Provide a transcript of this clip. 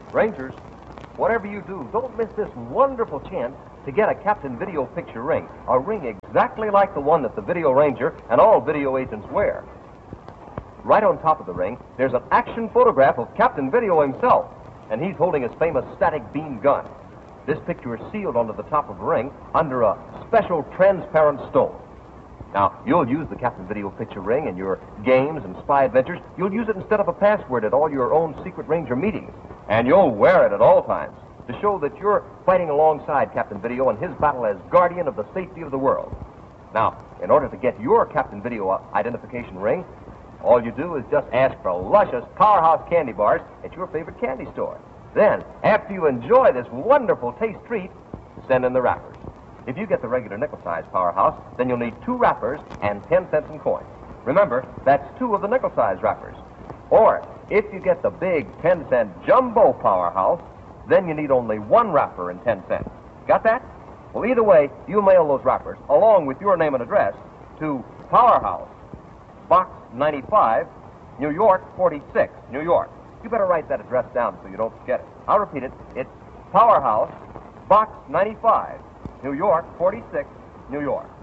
Rangers, whatever you do, don't miss this wonderful chance to get a Captain Video picture ring. A ring exactly like the one that the Video Ranger and all video agents wear. Right on top of the ring, there's an action photograph of Captain Video himself, and he's holding his famous static beam gun. This picture is sealed onto the top of the ring under a special transparent stone. Now, you'll use the Captain Video picture ring in your games and spy adventures. You'll use it instead of a password at all your own Secret Ranger meetings. And you'll wear it at all times to show that you're fighting alongside Captain Video in his battle as guardian of the safety of the world. Now, in order to get your Captain Video identification ring, all you do is just ask for luscious Powerhouse candy bars at your favorite candy store. Then, after you enjoy this wonderful taste treat, send in the wrappers. If you get the regular nickel-sized Powerhouse, then you'll need 2 wrappers and 10 cents in coins. Remember, that's 2 of the nickel-sized wrappers. Or, if you get the big 10-cent Jumbo Powerhouse, then you need only 1 wrapper and 10 cents. Got that? Well, either way, you mail those wrappers, along with your name and address, to Powerhouse, Box 95, New York 46, New York. You better write that address down so you don't forget it. I'll repeat it. It's Powerhouse, Box 95, New York 46, New York.